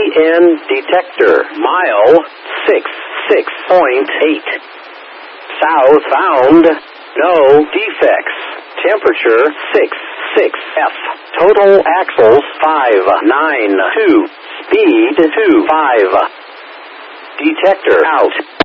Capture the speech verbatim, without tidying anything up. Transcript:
N detector. Mile, six six point eight. Southbound, no defects. Temperature, six six F. Total axles, five nine two. Speed, two five. Detector out.